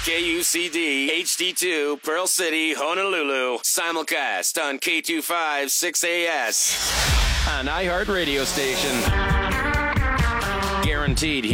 KUCD HD2 Pearl City, Honolulu. Simulcast on K25 6AS. An iHeart radio station. Guaranteed